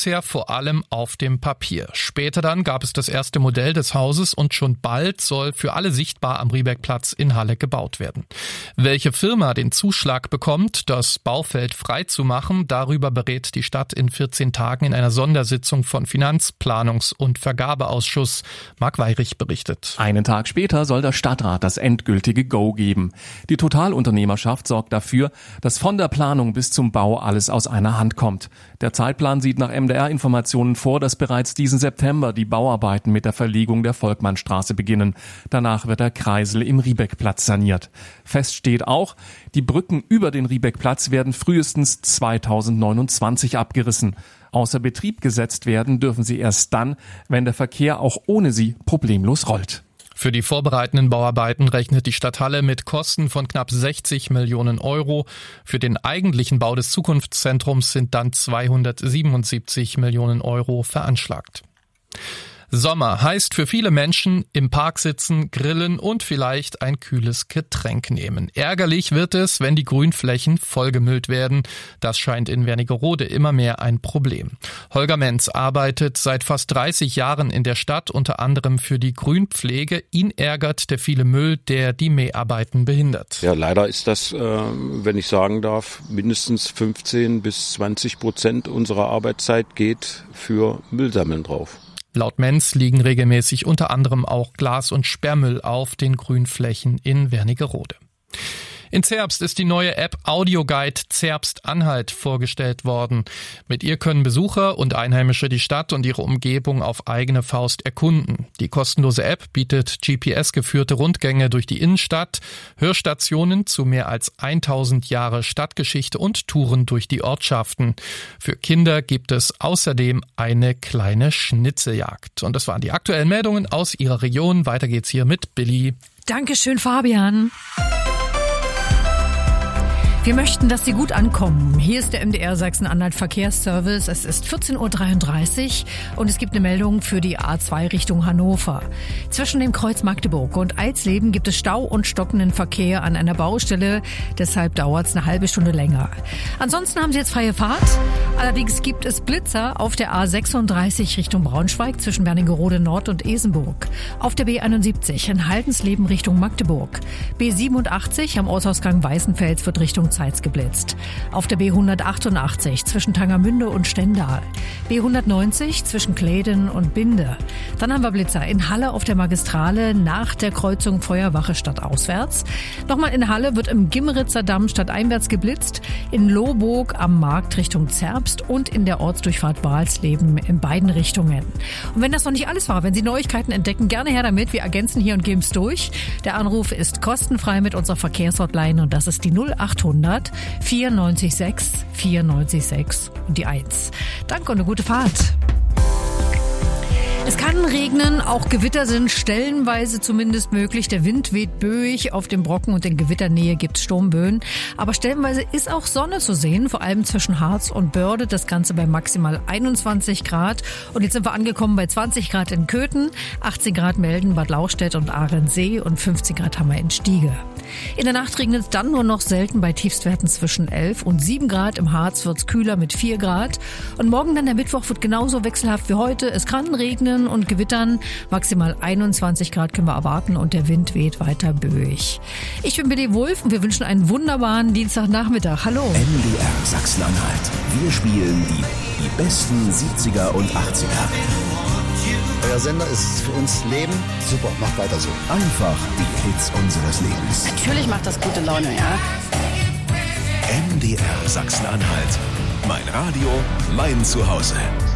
bisher vor allem auf dem Papier. Später dann gab es das erste Modell des Hauses und schon bald soll für alle sichtbar am Riebeckplatz in Halle gebaut werden. Welche Firma den Zuschlag bekommt, das Baufeld freizumachen, darüber berät die Stadt in 14 Tagen in einer Sondersitzung von Finanz-, Planungs- und Vergabeausschuss. Marc Weyrich berichtet. Einen Tag später soll der Stadtrat das endgültige Go geben. Die Totalunternehmerschaft sorgt dafür, dass von der Planung bis zum Bau alles aus einer Hand kommt. Der Zeitplan sieht nach MDR-Informationen vor, dass bereits diesen September die Bauarbeiten mit der Verlegung der Volkmannstraße beginnen. Danach wird der Kreisel im Riebeckplatz saniert. Fest steht auch, die Brücken über den Riebeckplatz werden frühestens 2029 abgerissen. Außer Betrieb gesetzt werden dürfen sie erst dann, wenn der Verkehr auch ohne sie problemlos rollt. Für die vorbereitenden Bauarbeiten rechnet die Stadt Halle mit Kosten von knapp 60 Millionen Euro. Für den eigentlichen Bau des Zukunftszentrums sind dann 277 Millionen Euro veranschlagt. Sommer heißt für viele Menschen im Park sitzen, grillen und vielleicht ein kühles Getränk nehmen. Ärgerlich wird es, wenn die Grünflächen vollgemüllt werden. Das scheint in Wernigerode immer mehr ein Problem. Holger Menz arbeitet seit fast 30 Jahren in der Stadt, unter anderem für die Grünpflege. Ihn ärgert der viele Müll, der die Mäharbeiten behindert. Ja, leider ist das, wenn ich sagen darf, mindestens 15-20% unserer Arbeitszeit geht für Müllsammeln drauf. Laut Menz liegen regelmäßig unter anderem auch Glas- und Sperrmüll auf den Grünflächen in Wernigerode. In Zerbst ist die neue App Audioguide Zerbst-Anhalt vorgestellt worden. Mit ihr können Besucher und Einheimische die Stadt und ihre Umgebung auf eigene Faust erkunden. Die kostenlose App bietet GPS-geführte Rundgänge durch die Innenstadt, Hörstationen zu mehr als 1000 Jahre Stadtgeschichte und Touren durch die Ortschaften. Für Kinder gibt es außerdem eine kleine Schnitzeljagd. Und das waren die aktuellen Meldungen aus Ihrer Region. Weiter geht's hier mit Billy. Dankeschön, Fabian. Wir möchten, dass Sie gut ankommen. Hier ist der MDR Sachsen-Anhalt Verkehrsservice. Es ist 14.33 Uhr und es gibt eine Meldung für die A2 Richtung Hannover. Zwischen dem Kreuz Magdeburg und Eisleben gibt es Stau und stockenden Verkehr an einer Baustelle. Deshalb dauert es eine halbe Stunde länger. Ansonsten haben Sie jetzt freie Fahrt. Allerdings gibt es Blitzer auf der A36 Richtung Braunschweig zwischen Wernigerode Nord und Esenburg. Auf der B71 in Haldensleben Richtung Magdeburg. B87 am Ortsausgang Weißenfels wird Richtung Zeitz geblitzt. Auf der B188 zwischen Tangermünde und Stendal. B190 zwischen Kläden und Binde. Dann haben wir Blitzer in Halle auf der Magistrale nach der Kreuzung Feuerwache stadtauswärts. Nochmal in Halle wird im Gimmeritzer Damm stadteinwärts geblitzt. In Lohburg am Markt Richtung Zerbst und in der Ortsdurchfahrt Walsleben in beiden Richtungen. Und wenn das noch nicht alles war, wenn Sie Neuigkeiten entdecken, gerne her damit. Wir ergänzen hier und geben es durch. Der Anruf ist kostenfrei mit unserer Verkehrshotline und das ist die 0800 94 6 und die 1. Danke und eine gute Fahrt. Es kann regnen, auch Gewitter sind stellenweise zumindest möglich. Der Wind weht böig, auf dem Brocken und in Gewitternähe gibt es Sturmböen. Aber stellenweise ist auch Sonne zu sehen, vor allem zwischen Harz und Börde. Das Ganze bei maximal 21 Grad. Und jetzt sind wir angekommen bei 20 Grad in Köthen, 18 Grad melden Bad Lauchstädt und Ahrensee und 15 Grad haben wir in Stiege. In der Nacht regnet es dann nur noch selten bei Tiefstwerten zwischen 11 und 7 Grad. Im Harz wird es kühler mit 4 Grad. Und morgen dann der Mittwoch wird genauso wechselhaft wie heute. Es kann regnen und gewittern. Maximal 21 Grad können wir erwarten und der Wind weht weiter böig. Ich bin Billy Wulff und wir wünschen einen wunderbaren Dienstagnachmittag. Hallo. MDR Sachsen-Anhalt. Wir spielen die besten 70er und 80er. Euer Sender ist für uns Leben. Super, macht weiter so. Einfach die Hits unseres Lebens. Natürlich macht das gute Laune, ja. MDR Sachsen-Anhalt. Mein Radio, mein Zuhause.